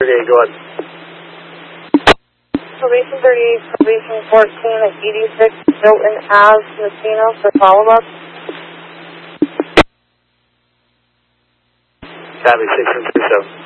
38, go ahead. Probation 38, probation 14 at 86 Milton Ave, Messina for follow-up. Copy, 6137.